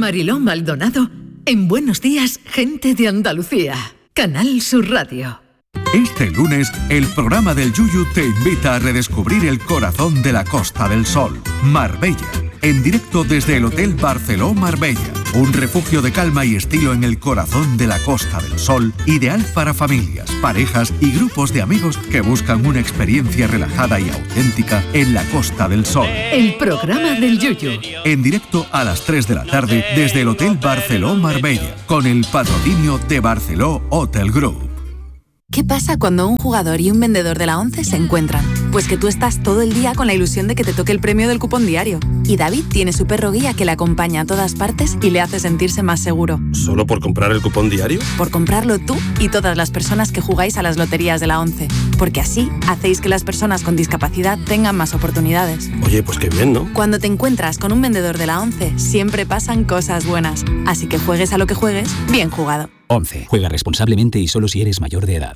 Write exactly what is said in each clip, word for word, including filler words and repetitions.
Mariló Maldonado en Buenos Días, Gente de Andalucía. Canal Sur Radio. Este lunes, el programa del Yuyu te invita a redescubrir el corazón de la Costa del Sol, Marbella. En directo desde el Hotel Barceló Marbella. Un refugio de calma y estilo en el corazón de la Costa del Sol, ideal para familias, parejas y grupos de amigos que buscan una experiencia relajada y auténtica en la Costa del Sol. El programa del Yuyu. En directo a las tres de la tarde desde el Hotel Barceló Marbella, con el patrocinio de Barceló Hotel Group. ¿Qué pasa cuando un jugador y un vendedor de la ONCE se encuentran? Pues que tú estás todo el día con la ilusión de que te toque el premio del cupón diario. Y David tiene su perro guía que le acompaña a todas partes y le hace sentirse más seguro. ¿Solo por comprar el cupón diario? Por comprarlo tú y todas las personas que jugáis a las loterías de la ONCE. Porque así hacéis que las personas con discapacidad tengan más oportunidades. Oye, pues qué bien, ¿no? Cuando te encuentras con un vendedor de la ONCE, siempre pasan cosas buenas. Así que juegues a lo que juegues, bien jugado. ONCE. Juega responsablemente y solo si eres mayor de edad.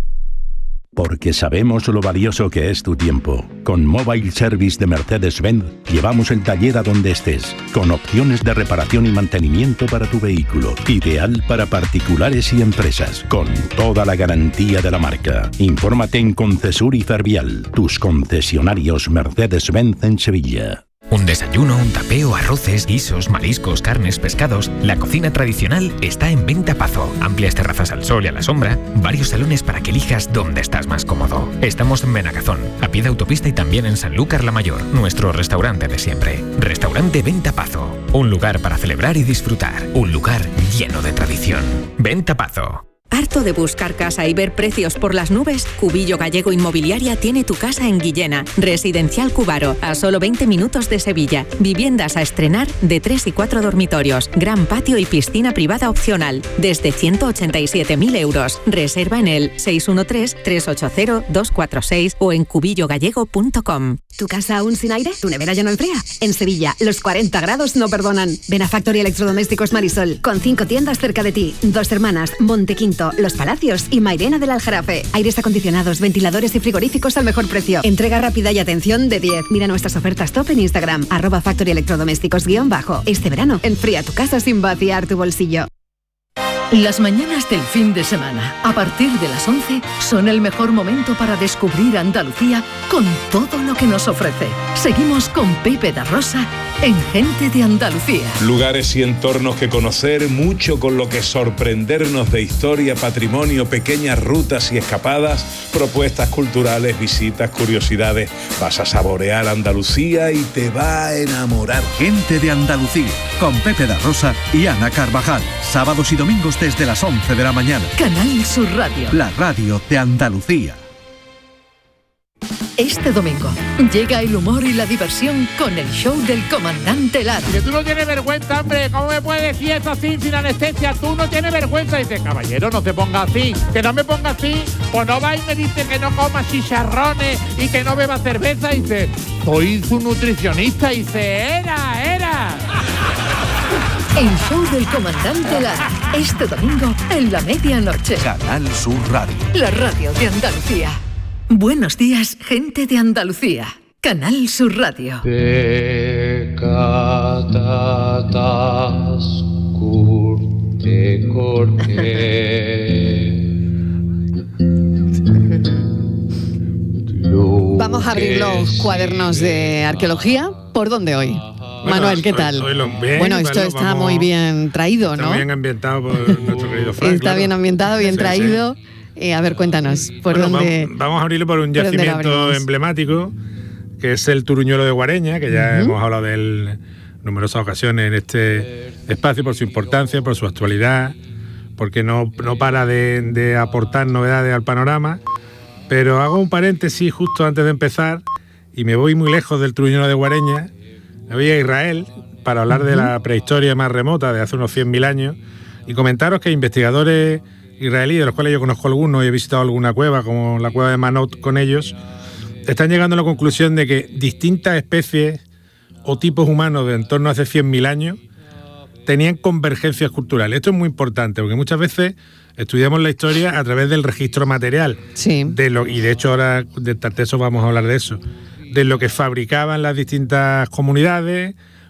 Porque sabemos lo valioso que es tu tiempo. Con Mobile Service de Mercedes-Benz llevamos el taller a donde estés, con opciones de reparación y mantenimiento para tu vehículo. Ideal para particulares y empresas, con toda la garantía de la marca. Infórmate en Concesur y Fervial, tus concesionarios Mercedes-Benz en Sevilla. Un desayuno, un tapeo, arroces, guisos, mariscos, carnes, pescados. La cocina tradicional está en Venta Pazo. Amplias terrazas al sol y a la sombra. Varios salones para que elijas dónde estás más cómodo. Estamos en Benagazón, a pie de autopista y también en Sanlúcar la Mayor, nuestro restaurante de siempre. Restaurante Venta Pazo. Un lugar para celebrar y disfrutar. Un lugar lleno de tradición. Venta Pazo. ¿Harto de buscar casa y ver precios por las nubes? Cubillo Gallego Inmobiliaria tiene tu casa en Guillena. Residencial Cubaro, a solo veinte minutos de Sevilla. Viviendas a estrenar de tres y cuatro dormitorios. Gran patio y piscina privada opcional. Desde ciento ochenta y siete mil euros. Reserva en el seis uno tres, tres ocho cero, dos cuatro seis o en cubillo gallego punto com. ¿Tu casa aún sin aire? ¿Tu nevera ya no enfría? En Sevilla, los cuarenta grados no perdonan. Ven a Factory Electrodomésticos Marisol, con cinco tiendas cerca de ti. Dos Hermanas, Montequinto, Los Palacios y Mairena del Aljarafe. Aires acondicionados, ventiladores y frigoríficos al mejor precio. Entrega rápida y atención de diez. Mira nuestras ofertas top en Instagram, arroba Factory Electrodomésticos guión bajo. Este verano, enfría tu casa sin vaciar tu bolsillo. Las mañanas del fin de semana, a partir de las once, son el mejor momento para descubrir Andalucía con todo lo que nos ofrece. Seguimos con Pepe da Rosa en Gente de Andalucía. Lugares y entornos que conocer, mucho con lo que sorprendernos de historia, patrimonio, pequeñas rutas y escapadas, propuestas culturales, visitas, curiosidades. Vas a saborear Andalucía y te va a enamorar. Gente de Andalucía, con Pepe da Rosa y Ana Carvajal. Sábados y domingos desde las once de la mañana. Canal Sur Radio. La radio de Andalucía. Este domingo llega el humor y la diversión con el show del comandante Lara. Que tú no tienes vergüenza, hombre. ¿Cómo me puedes decir eso así, sin anestesia? Tú no tienes vergüenza. Y dice, caballero, no te pongas así. Que no me pongas así. Pues no va y me dice que no coma chicharrones y que no beba cerveza. Y dice, soy su nutricionista. Y dice, era, era. El show del comandante Lara. Este domingo en la medianoche. Canal Sur Radio. La radio de Andalucía. Buenos días, gente de Andalucía. Canal Sur Radio. Vamos a abrir los cuadernos de arqueología. ¿Por dónde hoy? Bueno, Manuel, ¿qué tal? Hoy, hoy bien, bueno, esto bueno, está vamos, muy bien traído, está ¿no? Está bien ambientado por nuestro querido Frank. Está claro. bien ambientado, bien sí, traído. Sí. Eh, a ver, cuéntanos, ¿por bueno, dónde? Vamos, vamos a abrirlo por un ¿por yacimiento emblemático, que es el Turuñuelo de Guareña, que ya uh-huh. hemos hablado de él en numerosas ocasiones en este espacio, por su importancia, por su actualidad, porque no, no para de, de aportar novedades al panorama. Pero hago un paréntesis justo antes de empezar, y me voy muy lejos del Turuñuelo de Guareña, me voy a Israel, para hablar uh-huh. de la prehistoria más remota, de hace unos cien mil años, y comentaros que investigadores israelíes, de los cuales yo conozco algunos y he visitado alguna cueva, como la cueva de Manot con ellos, están llegando a la conclusión de que distintas especies o tipos humanos de en torno a hace cien mil años tenían convergencias culturales. Esto es muy importante, porque muchas veces estudiamos la historia a través del registro material. Sí. De lo, y de hecho ahora de Tarteso vamos a hablar de eso, de lo que fabricaban las distintas comunidades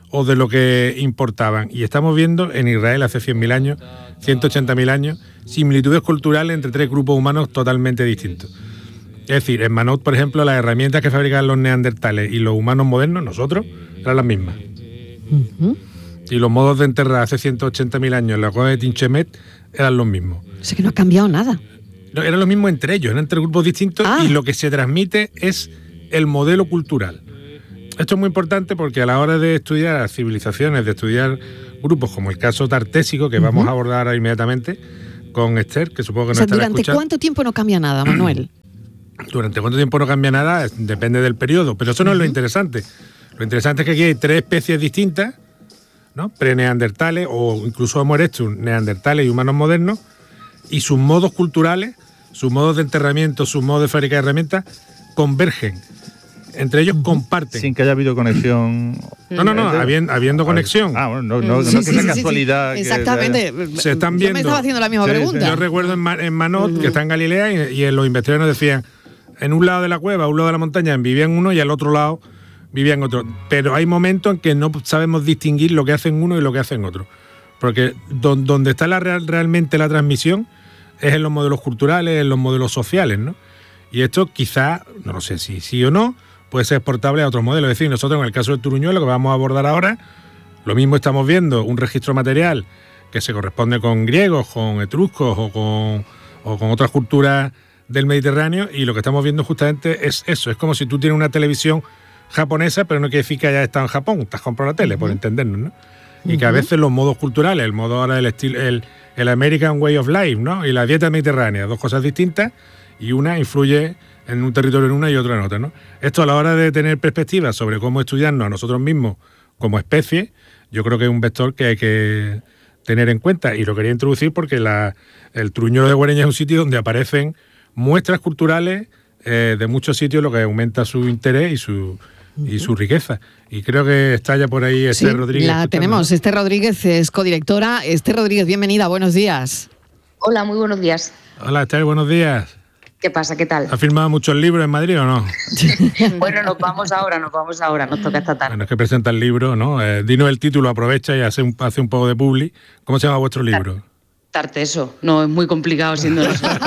o de lo que importaban. Y estamos viendo en Israel hace cien mil años, ciento ochenta mil años, similitudes culturales entre tres grupos humanos totalmente distintos. Es decir, en Manot, por ejemplo, las herramientas que fabricaban los neandertales y los humanos modernos, nosotros, eran las mismas. Uh-huh. Y los modos de enterrar hace ciento ochenta mil años en la cueva de Tinchemet eran los mismos. O sea que no ha cambiado nada. No, eran los mismos entre ellos, eran tres grupos distintos ah. y lo que se transmite es el modelo cultural. Esto es muy importante porque a la hora de estudiar civilizaciones, de estudiar grupos como el caso tartésico, que uh-huh. vamos a abordar ahora inmediatamente con Esther, que supongo que o no sea, estará ¿durante escuchando. cuánto tiempo no cambia nada, Manuel? Durante cuánto tiempo no cambia nada depende del periodo, pero eso no uh-huh. es lo interesante. Lo interesante es que aquí hay tres especies distintas, ¿no? Pre-neandertales o incluso Homo erectus, neandertales y humanos modernos, y sus modos culturales, sus modos de enterramiento, sus modos de fabricar herramientas convergen. Entre ellos comparten. Sin que haya habido conexión. No, no, no, habiendo, habiendo conexión. Ah, bueno, no, no, sí, no sí, que sea sí, casualidad. Sí, sí. Exactamente. Que se están viendo. Yo me estaba haciendo la misma sí, pregunta. Sí. Yo recuerdo en, en Manot, uh-huh. que está en Galilea, y, y en los investigadores decían, en un lado de la cueva, a un lado de la montaña, vivían uno y al otro lado vivían otro. Pero hay momentos en que no sabemos distinguir lo que hacen uno y lo que hacen otro. Porque don, donde está la real, realmente la transmisión es en los modelos culturales, en los modelos sociales, ¿no? Y esto quizá, no lo sé si sí o no, puede ser exportable a otros modelos. Es decir, nosotros en el caso del turuñuelo, que vamos a abordar ahora, lo mismo estamos viendo un registro material que se corresponde con griegos, con etruscos o con, o con otras culturas del Mediterráneo, y lo que estamos viendo justamente es eso. Es como si tú tienes una televisión japonesa, pero no quiere decir que hayas estado en Japón, te has comprado la tele, uh-huh. por entendernos, ¿no? Y uh-huh. que a veces los modos culturales, el modo ahora del estilo, el, el American Way of Life, ¿no? Y la dieta mediterránea, dos cosas distintas, y una influye en un territorio en una y otra en otra, ¿no? Esto a la hora de tener perspectivas sobre cómo estudiarnos a nosotros mismos como especie, yo creo que es un vector que hay que tener en cuenta, y lo quería introducir porque la, el Turuñuelo de Guareña es un sitio donde aparecen muestras culturales eh, de muchos sitios, lo que aumenta su interés y su y su riqueza. Y creo que está ya por ahí Esther sí, Rodríguez. La tenemos. Esther Rodríguez es codirectora. Esther Rodríguez, bienvenida, buenos días. Hola, muy buenos días. Hola Esther, buenos días. ¿Qué pasa? ¿Qué tal? ¿Has firmado muchos libros en Madrid o no? Bueno, nos vamos ahora, nos vamos ahora, nos toca esta tarde. Bueno, es que presenta el libro, ¿no? Eh, dinos el título, aprovecha y hace un, hace un poco de publi. ¿Cómo se llama vuestro libro? Tarteso. No, es muy complicado siendo nosotros.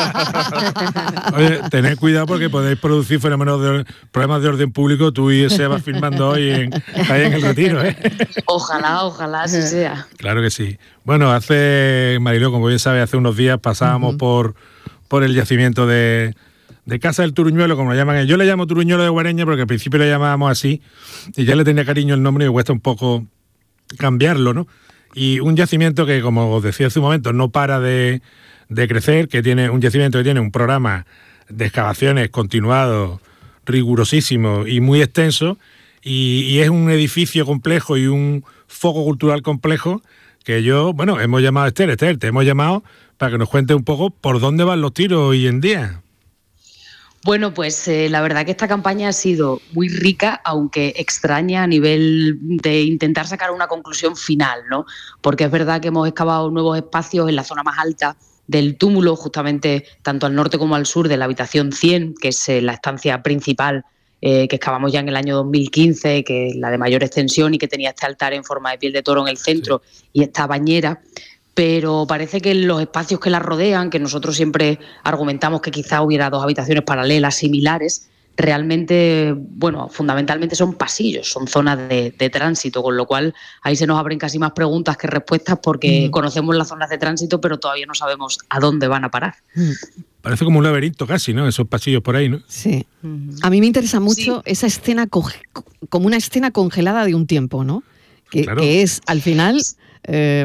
Oye, tened cuidado porque podéis producir fenómenos de problemas de orden público. Tú y ese vas firmando hoy en, ahí en el Retiro, ¿eh? Ojalá, ojalá así sea. Claro que sí. Bueno, hace, Mariló, como bien sabe, hace unos días pasábamos uh-huh. por, por el yacimiento de, de Casa del Turuñuelo, como lo llaman. Yo le llamo Turuñuelo de Guareña porque al principio le llamábamos así y ya le tenía cariño el nombre y me cuesta un poco cambiarlo, ¿no? Y un yacimiento que, como os decía hace un momento, no para de, de crecer, que tiene un yacimiento que tiene un programa de excavaciones continuado, rigurosísimo y muy extenso, y, y es un edificio complejo y un foco cultural complejo que yo, bueno, hemos llamado a Esther, Esther, te hemos llamado para que nos cuente un poco por dónde van los tiros hoy en día. Bueno, pues eh, la verdad que esta campaña ha sido muy rica, aunque extraña a nivel de intentar sacar una conclusión final, ¿no? Porque es verdad que hemos excavado nuevos espacios en la zona más alta del túmulo, justamente tanto al norte como al sur de la habitación cien, que es eh, la estancia principal eh, que excavamos ya en el año dos mil quince, que es la de mayor extensión y que tenía este altar en forma de piel de toro en el centro, sí. y esta bañera. Pero parece que en los espacios que la rodean, que nosotros siempre argumentamos que quizá hubiera dos habitaciones paralelas similares, realmente, bueno, fundamentalmente son pasillos, son zonas de, de tránsito, con lo cual ahí se nos abren casi más preguntas que respuestas porque mm. conocemos las zonas de tránsito, pero todavía no sabemos a dónde van a parar. Mm. Parece como un laberinto casi, ¿no? Esos pasillos por ahí, ¿no? Sí. A mí me interesa mucho sí. esa escena, como una escena congelada de un tiempo, ¿no? Que, claro. que es, al final... Eh,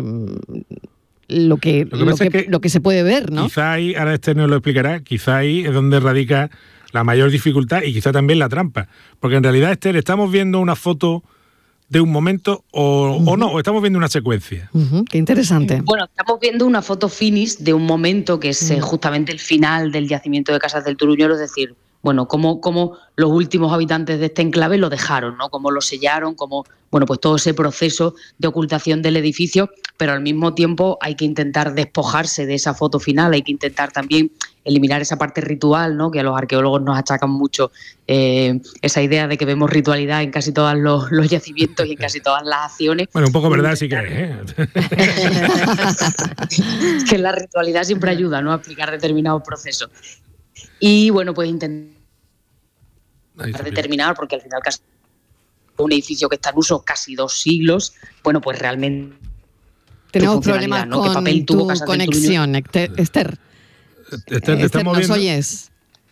Lo que, lo, que, lo, que, que lo que se puede ver, ¿no? Quizá ahí, ahora este nos lo explicará, quizá ahí es donde radica la mayor dificultad y quizá también la trampa. Porque en realidad, Esther, ¿estamos viendo una foto de un momento o, uh-huh. o no? ¿O estamos viendo una secuencia? Uh-huh. Qué interesante. Bueno, estamos viendo una foto finish de un momento que es uh-huh. justamente el final del yacimiento de Casas del Turuñuelo, es decir, bueno, cómo, cómo los últimos habitantes de este enclave lo dejaron, ¿no? Cómo lo sellaron, cómo, bueno, pues todo ese proceso de ocultación del edificio, pero al mismo tiempo hay que intentar despojarse de esa foto final, hay que intentar también eliminar esa parte ritual, ¿no? Que a los arqueólogos nos achacan mucho eh, esa idea de que vemos ritualidad en casi todos los, los yacimientos y en casi todas las acciones. Bueno, un poco verdad sí que es, ¿eh? Que la ritualidad siempre ayuda, ¿no? A explicar determinados procesos. Y bueno, pues intentar determinar, porque al final casi un edificio que está en uso casi dos siglos, bueno, pues realmente tenemos problemas, ¿no? Con tu conexión, Esther. Esther, ¿te Esther, ¿nos oyes?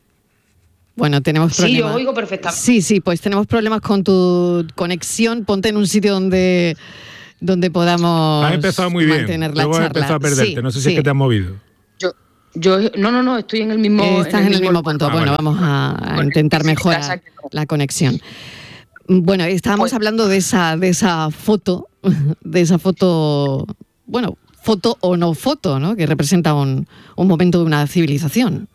Bueno, tenemos problemas. Sí, yo oigo perfectamente. Sí, sí, pues tenemos problemas con tu conexión. Ponte en un sitio donde, donde podamos has empezado muy bien, mantener la luego charla. has empezado a perderte, sí, no sé si sí. es que te has movido. Yo, yo, no, no, no, estoy en el mismo... Eh, estás en el, en el mismo, mismo punto. Ah, bueno, vale. Vamos a, a intentar mejorar la conexión. Bueno, estábamos pues, hablando de esa, de esa foto, de esa foto, bueno, foto o no foto, ¿no? Que representa un, un momento de una civilización.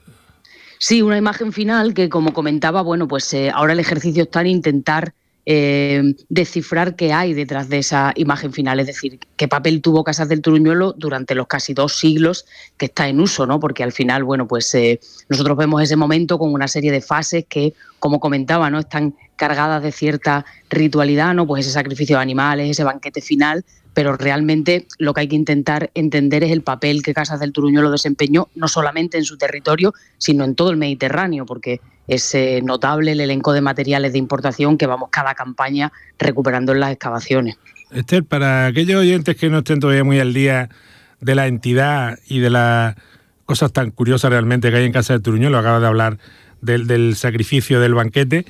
Sí, una imagen final que, como comentaba, bueno, pues eh, ahora el ejercicio está en intentar eh, descifrar qué hay detrás de esa imagen final, es decir, qué papel tuvo Casas del Turuñuelo durante los casi dos siglos que está en uso, ¿no? Porque al final, bueno, pues eh, nosotros vemos ese momento con una serie de fases que, como comentaba, ¿no? Están cargadas de cierta ritualidad, ¿no? Pues ese sacrificio de animales, ese banquete final, pero realmente lo que hay que intentar entender es el papel que Casas del Turuñuelo desempeñó, no solamente en su territorio, sino en todo el Mediterráneo, porque es eh, notable el elenco de materiales de importación que vamos cada campaña recuperando en las excavaciones. Esther, para aquellos oyentes que no estén todavía muy al día de la entidad y de las cosas tan curiosas realmente que hay en Casas del Turuñuelo, acabas de hablar del, del sacrificio del banquete,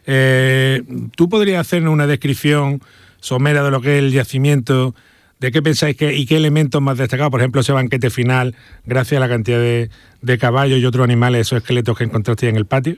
eh, ¿tú podrías hacernos una descripción somera de lo que es el yacimiento, de qué pensáis que, y qué elementos más destacados? Por ejemplo, ese banquete final, gracias a la cantidad de, de caballos y otros animales, esos esqueletos que encontraste en el patio.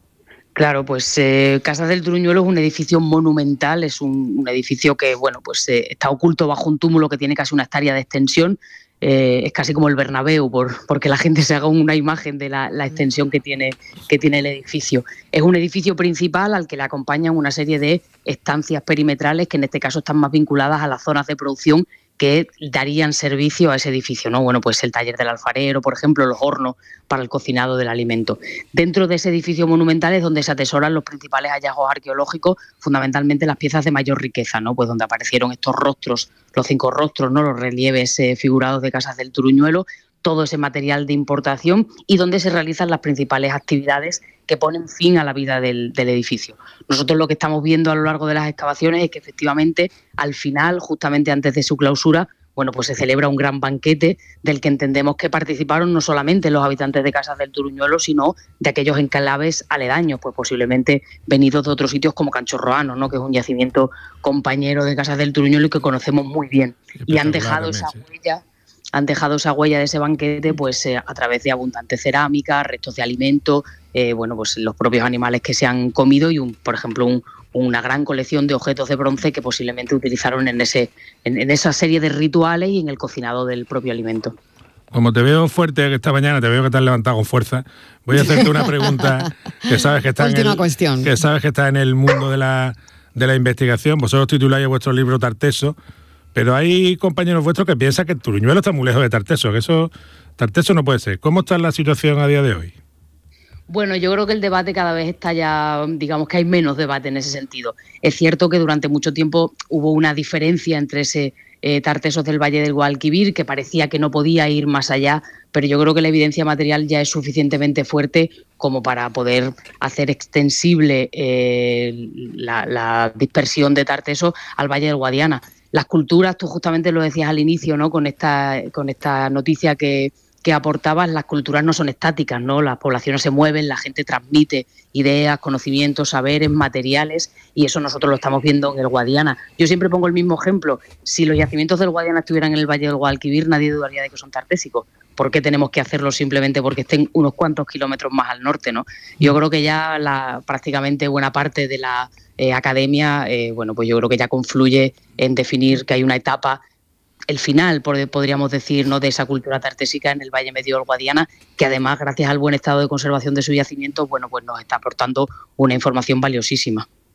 Claro, pues eh, Casas del Turuñuelo es un edificio monumental, es un, un edificio que, bueno, pues eh, está oculto bajo un túmulo que tiene casi una hectárea de extensión. Eh, es casi como el Bernabéu, por, porque la gente se haga una imagen de la, la extensión que tiene, que tiene el edificio. Es un edificio principal al que le acompañan una serie de estancias perimetrales que en este caso están más vinculadas a las zonas de producción que darían servicio a ese edificio, ¿no? Bueno, pues el taller del alfarero, por ejemplo, los hornos para el cocinado del alimento. Dentro de ese edificio monumental es donde se atesoran los principales hallazgos arqueológicos, fundamentalmente las piezas de mayor riqueza, ¿no? Pues donde aparecieron estos rostros, los cinco rostros, ¿no? Los relieves eh, figurados de Casas del Turuñuelo, todo ese material de importación y donde se realizan las principales actividades que ponen fin a la vida del, del edificio. Nosotros lo que estamos viendo a lo largo de las excavaciones es que efectivamente al final, justamente antes de su clausura, bueno, pues se celebra un gran banquete del que entendemos que participaron no solamente los habitantes de Casas del Turuñuelo, sino de aquellos enclaves aledaños, pues posiblemente venidos de otros sitios como Canchorroano, ¿no? Que es un yacimiento compañero de Casas del Turuñuelo y que conocemos muy bien. Y han dejado esa huella... han dejado esa huella de ese banquete pues eh, a través de abundante cerámica, restos de alimento, eh, bueno, pues los propios animales que se han comido y, un, por ejemplo, un, una gran colección de objetos de bronce que posiblemente utilizaron en, ese, en, en esa serie de rituales y en el cocinado del propio alimento. Como te veo fuerte esta mañana, te veo que te has levantado con fuerza, voy a hacerte una pregunta que sabes que está, en el, cuestión. que sabes que está en el mundo de la, de la investigación. Vosotros tituláis vuestro libro Tarteso, pero hay compañeros vuestros que piensan que el Turuñuelo está muy lejos de Tarteso, que eso, Tarteso no puede ser. ¿Cómo está la situación a día de hoy? Bueno, yo creo que el debate cada vez está ya, digamos que hay menos debate en ese sentido. Es cierto que durante mucho tiempo hubo una diferencia entre ese eh, Tartesos del Valle del Guadalquivir, que parecía que no podía ir más allá, pero yo creo que la evidencia material ya es suficientemente fuerte como para poder hacer extensible eh, la, la dispersión de Tartesos al Valle del Guadiana. Las culturas, tú justamente lo decías al inicio, ¿no? Con esta, con esta noticia que, que aportabas, las culturas no son estáticas, ¿no? Las poblaciones se mueven, la gente transmite ideas, conocimientos, saberes, materiales, y eso nosotros lo estamos viendo en el Guadiana. Yo siempre pongo el mismo ejemplo. Si los yacimientos del Guadiana estuvieran en el Valle del Guadalquivir, nadie dudaría de que son tartésicos. ¿Por qué tenemos que hacerlo simplemente porque estén unos cuantos kilómetros más al norte, ¿no? Yo creo que ya la, prácticamente buena parte de la eh, academia, eh, bueno, pues yo creo que ya confluye en definir que hay una etapa, el final, podríamos decir, ¿no?, de esa cultura tartésica en el Valle Medio del Guadiana, que además, gracias al buen estado de conservación de sus yacimientos, bueno, pues nos está aportando una información valiosísima.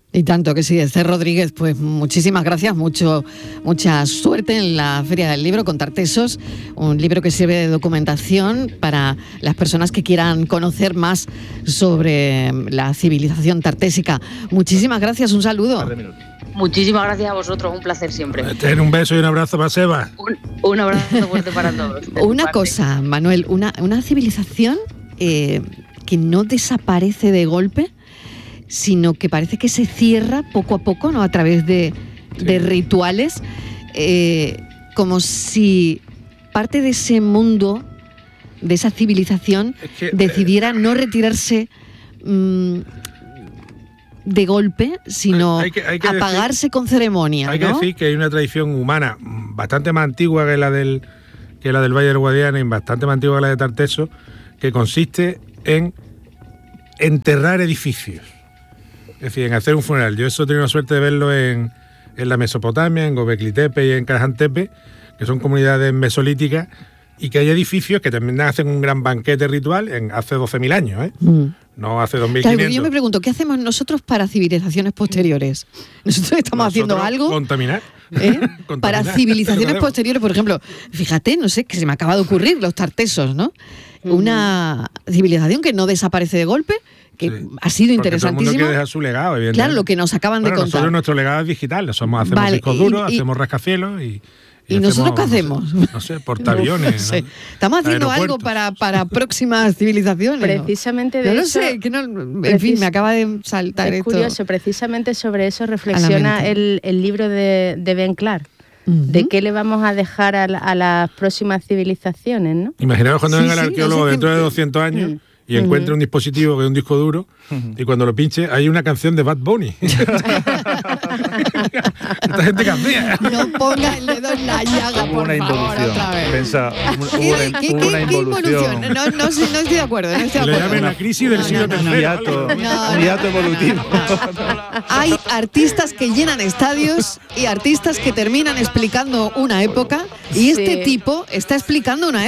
Y tanto que sí, Esther Rodríguez, pues muchísimas gracias, mucho, mucha suerte en la Feria del Libro con Tartesos, un libro que sirve de documentación para las personas que quieran conocer más sobre la civilización tartésica. Muchísimas gracias, un saludo. Muchísimas gracias a vosotros, un placer siempre. Ten un beso y un abrazo para Seba. Un, un abrazo fuerte para todos. Una cosa, Manuel, una, una civilización eh, que no desaparece de golpe, sino que parece que se cierra poco a poco, ¿no? A través de, sí. de rituales, eh, como si parte de ese mundo, de esa civilización, es que, decidiera eh, no retirarse mmm, de golpe, sino hay, hay que, hay que apagarse decir, con ceremonia. Hay ¿no? que decir que hay una tradición humana bastante más antigua que la del, que la del Valle del Guadiana y bastante más antigua que la de Tartesos, que consiste en enterrar edificios. Es decir, en hacer un funeral. Yo eso he tenido la suerte de verlo en, en la Mesopotamia, en Gobekli Tepe y en Karajantepe, que son comunidades mesolíticas, y que hay edificios que también hacen un gran banquete ritual en hace doce mil años, ¿eh? Mm. No hace dos mil quinientos. Claro, yo me pregunto, ¿qué hacemos nosotros para civilizaciones posteriores? ¿Nosotros estamos nosotros haciendo algo? Contaminar. ¿Eh? Contaminar. Para civilizaciones posteriores, por ejemplo, fíjate, no sé, que se me acaba de ocurrir, los tartesos, ¿no? Mm. Una civilización que no desaparece de golpe, que sí. ha sido interesantísimo. Todo el mundo quiere dejar su legado, evidentemente. Claro, lo que nos acaban bueno, de contar. Nosotros nuestro legado es digital, lo somos, hacemos vale, discos duros, y, y, hacemos rascacielos y... ¿Y, ¿Y nosotros qué hacemos? No sé, no sé portaaviones. No sé. ¿Estamos haciendo algo para, para próximas civilizaciones? Precisamente de no, eso... No sé, que no, en fin, me acaba de saltar es esto. Es curioso, precisamente sobre eso reflexiona el, el libro de, de Ben Clark. Uh-huh. De qué le vamos a dejar a, la, a las próximas civilizaciones, ¿no? Imaginaos cuando sí, venga sí, el arqueólogo no sé dentro que... de doscientos años... Uh-huh. Y encuentra un dispositivo que es un disco duro uh-huh. y cuando lo pinche hay una canción de Bad Bunny. Esta gente cambia. No ponga el dedo en la llaga, hubo por una favor, involución. otra vez. Pensa, hubo, ¿Qué, hubo ¿qué, una qué, involución. ¿Qué involución? No, no, no, no estoy de acuerdo. No estoy de acuerdo. Le llaman la crisis del siglo tercero. Un hiato, un hiato evolutivo. Hay artistas que llenan estadios y artistas que terminan explicando una época y este sí. tipo está explicando una época.